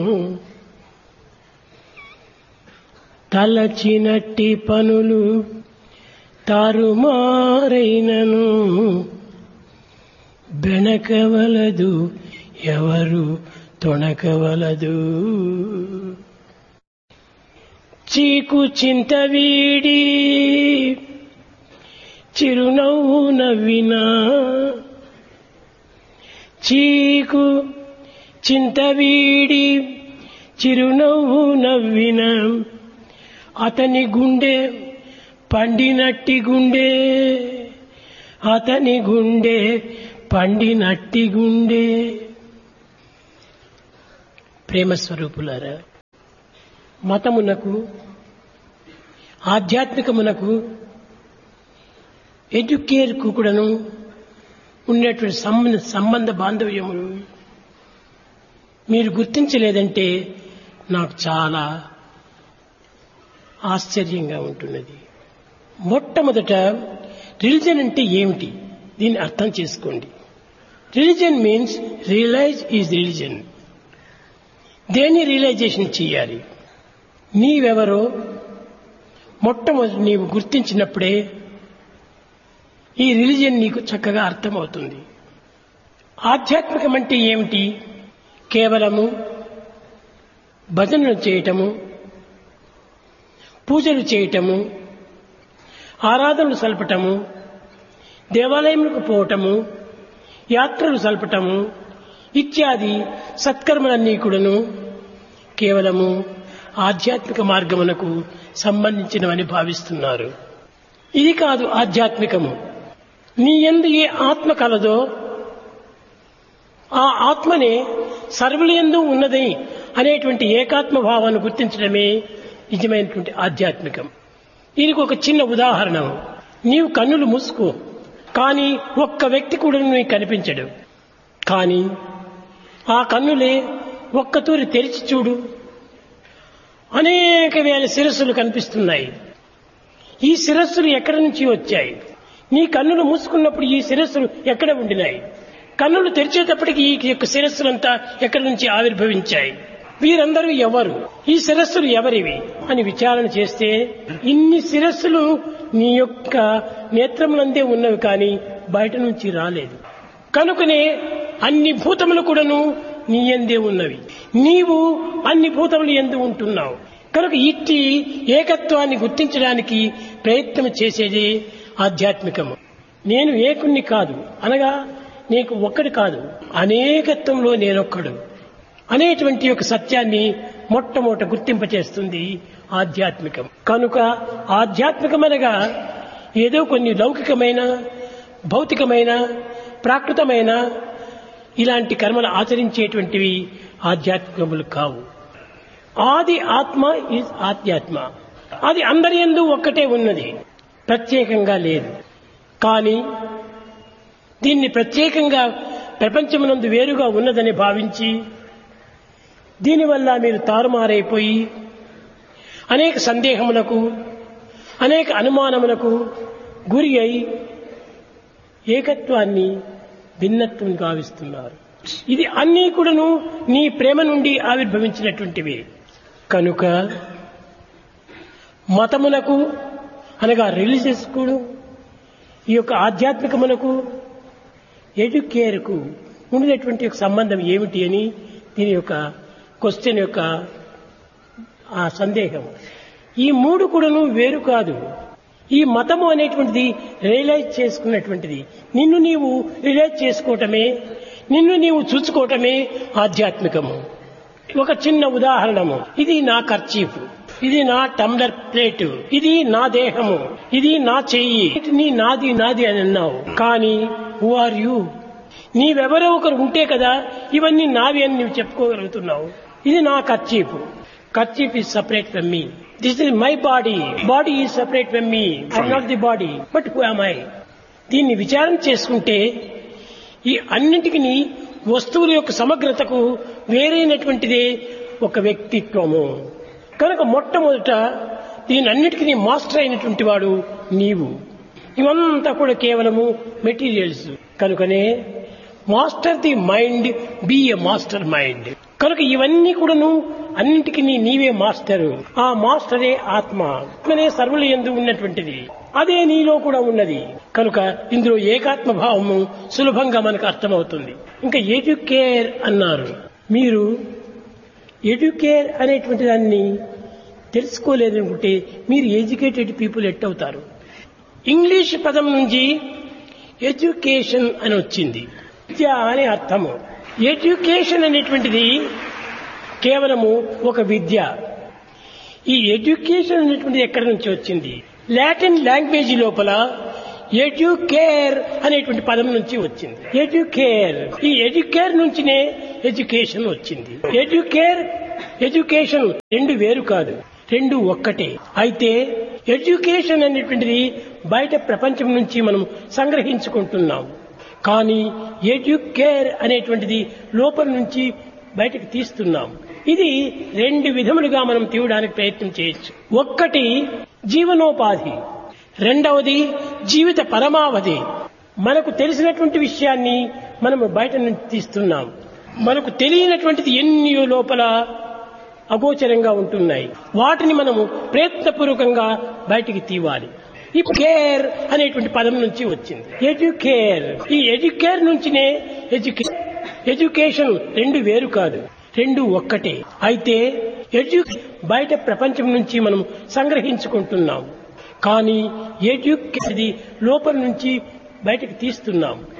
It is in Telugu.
తలచినట్టి పనులు తారుమారైనను బెనకవలదు ఎవరు తొణకవలదు. చీకు చింత వీడి చిరునవ్వు నవ్వినా, చీకు చింత వీడి చిరునవ్వు నవ్విన అతని గుండె పండినట్టి గుండె, అతని గుండె పండినట్టి గుండె. ప్రేమస్వరూపులారా, మతమునకు ఆధ్యాత్మికమునకు ఎడ్యుకేర్కు కూడాను ఉన్నటువంటి సంబంధ బాంధవ్యములు మీరు గుర్తించలేదంటే నాకు చాలా ఆశ్చర్యంగా ఉంటున్నది. మొట్టమొదట రిలిజన్ అంటే ఏమిటి దీన్ని అర్థం చేసుకోండి. Religion means realise is religion. దేన్ని రియలైజేషన్ చేయాలి? నీవెవరో మొట్టమొదటి నీవు గుర్తించినప్పుడే ఈ రిలిజన్ నీకు చక్కగా అర్థమవుతుంది. ఆధ్యాత్మికం అంటే ఏమిటి? కేవలము భజనలు చేయటము, పూజలు చేయటము, ఆరాధనలు సల్పటము, దేవాలయములకు పోవటము, యాత్రలు సల్పటము ఇత్యాది సత్కర్మలన్నీ కూడాను కేవలము ఆధ్యాత్మిక మార్గమునకు సంబంధించినవని భావిస్తున్నారు. ఇది కాదు ఆధ్యాత్మికము. నీ యందు ఏ ఆత్మ కలదో ఆ ఆత్మనే సర్వులందు ఉన్నది అనేటువంటి ఏకాత్మ భావాన్ని గుర్తించడమే నిజమైనటువంటి ఆధ్యాత్మికం. దీనికి ఒక చిన్న ఉదాహరణ. నీవు కన్నులు మూసుకో, కానీ ఒక్క వ్యక్తి కూడా నీకు కనిపించడు. కానీ ఆ కన్నులే ఒక్కతూరి తెరిచి చూడు, అనేక వేల శిరస్సులు కనిపిస్తున్నాయి. ఈ శిరస్సులు ఎక్కడి నుంచి వచ్చాయి? నీ కన్నులు మూసుకున్నప్పుడు ఈ శిరస్సులు ఎక్కడ ఉండినాయి? కన్నులు తెరిచేటప్పటికి ఈ యొక్క శిరస్సులంతా ఎక్కడి నుంచి ఆవిర్భవించాయి? వీరందరూ ఎవరు? ఈ శిరస్సులు ఎవరివి అని విచారణ చేస్తే ఇన్ని శిరస్సులు నీ యొక్క నేత్రములందే ఉన్నవి, కానీ బయట నుంచి రాలేదు. కనుకనే అన్ని భూతములు కూడాను నీ యందే ఉన్నవి. నీవు అన్ని భూతములు యందు ఉంటున్నావు. కనుక ఇట్టి ఏకత్వాన్ని గుర్తించడానికి ప్రయత్నం చేసేది ఆధ్యాత్మికము. నేను ఏకుణ్ణి కాదు అనగా నీకు ఒక్కడి కాదు, అనేకత్వంలో నేనొక్కడు అనేటువంటి ఒక సత్యాన్ని మొట్టమొదట గుర్తింపచేస్తుంది ఆధ్యాత్మికం. కనుక ఆధ్యాత్మికమనగా ఏదో కొన్ని లౌకికమైన, భౌతికమైన, ప్రాకృతమైన ఇలాంటి కర్మలు ఆచరించేటువంటివి ఆధ్యాత్మికములు కావు. ఆది ఆత్మ ఈజ్ ఆధ్యాత్మ. అది అందరి యందు ఒక్కటే ఉన్నది, ప్రత్యేకంగా లేదు. కానీ దీన్ని ప్రత్యేకంగా ప్రపంచమునందు వేరుగా ఉన్నదని భావించి దీనివల్ల మీరు తారుమారైపోయి అనేక సందేహములకు, అనేక అనుమానములకు గురి అయి ఏకత్వాన్ని భిన్నత్వం గావిస్తున్నారు. ఇది అన్నీ కూడాను నీ ప్రేమ నుండి ఆవిర్భవించినటువంటివి. కనుక మతమునకు అనగా రిలీజియస్ కూడా ఈ యొక్క ఆధ్యాత్మికమునకు ఎడ్యుకేర్కు ఉండినటువంటి యొక్క సంబంధం ఏమిటి అని దీని యొక్క క్వశ్చన్ యొక్క ఆ సందేహం. ఈ మూడు కూడాను వేరు కాదు. ఈ మతము అనేటువంటిది రియలైజ్ చేసుకున్నటువంటిది. నిన్ను నీవు రియలైజ్ చేసుకోవటమే, నిన్ను నీవు చూసుకోవటమే ఆధ్యాత్మికము. ఒక చిన్న ఉదాహరణము. ఇది నా కర్చీఫ్, ఇది నా టంబ్లర్ ప్లేటు, ఇది నా దేహము, ఇది నా చెయ్యి, నీ నాది నాది అని అన్నావు. కానీ హూ ఆర్ యూ? నీవెవరో ఒకరు ఉంటే కదా ఇవన్నీ నావి అని నువ్వు చెప్పుకోగలుగుతున్నావు. ఇది నా kerchief. Kerchief is separate from me. This is my body. Body is separate from me. I am not the body. But who am I? దీన్ని విచారం చేసుకుంటే ఈ అన్నింటికి వస్తువుల యొక్క సమగ్రతకు వేరైనటువంటిదే ఒక వ్యక్తిత్వము. కనుక మొట్టమొదట దీని అన్నిటికీ మాస్టర్ అయినటువంటి వాడు నీవు. ఇవంతా కూడా కేవలము మెటీరియల్స్. కనుకనే master the mind, be a master mind. కనుక ఇవన్నీ కూడాను అన్నింటికి నీవే మాస్టరు. ఆ మాస్టరే ఆత్మ. ఆత్మనే సర్వుల యందు ఉన్నటువంటిది. అదే నీలో కూడా ఉన్నది. కనుక ఇందులో ఏకాత్మ భావము సులభంగా మనకు అర్థమవుతుంది. ఇంకా ఎడ్యుకేర్ అన్నారు. మీరు ఎడ్యుకేర్ అనేటువంటి దాన్ని తెలుసుకోలేదనుకుంటే మీరు ఎడ్యుకేటెడ్ పీపుల్ ఎట్టవుతారు? ఇంగ్లీష్ పదం నుంచి ఎడ్యుకేషన్ అని వచ్చింది. విద్య అనే అర్థము. ఎడ్యుకేషన్ అనేటువంటిది కేవలము ఒక విద్య. ఈ ఎడ్యుకేషన్ అనేటువంటిది ఎక్కడి నుంచి వచ్చింది? లాటిన్ లాంగ్వేజ్ లోపల ఎడ్యుకేర్ అనేటువంటి పదం నుంచి వచ్చింది. ఎడ్యుకేర్, ఈ ఎడ్యుకేర్ నుంచినే ఎడ్యుకేషన్ వచ్చింది. ఎడ్యుకేషన్ రెండు వేరు కాదు, రెండు ఒక్కటే. అయితే ఎడ్యుకేషన్ అనేటువంటిది బయట ప్రపంచం నుంచి మనం సంగ్రహించుకుంటున్నాం. కానీ ఎడ్యుకేర్ అనేటువంటిది లోపల నుంచి బయటకు తీస్తున్నాం. ఇది రెండు విధములుగా మనం తీయడానికి ప్రయత్నం చేయొచ్చు. ఒక్కటి జీవనోపాధి, రెండవది జీవిత పరమావధి. మనకు తెలిసినటువంటి విషయాన్ని మనము బయట నుంచి తీస్తున్నాం. మనకు తెలియనటువంటిది ఎన్నో లోపల అగోచరంగా ఉంటున్నాయి. వాటిని మనము ప్రయత్నపూర్వకంగా బయటికి తీవాలి. ఈ కేర్ అనేటువంటి పదం నుంచి వచ్చింది ఎడ్యుకేర్. ఈ ఎడ్యుకేర్ నుంచినే ఎడ్యుకేషన్ రెండు వేరు కాదు, రెండు ఒక్కటే. అయితే బయట ప్రపంచం నుంచి మనం సంగ్రహించుకుంటున్నాం. కానీ ఎడ్యుకేషన్ లోపల నుంచి బయటకు తీస్తున్నాం.